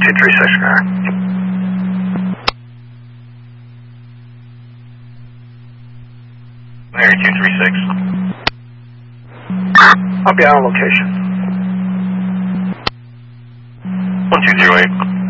236 car. Mary 236. I'll be on location. 1208.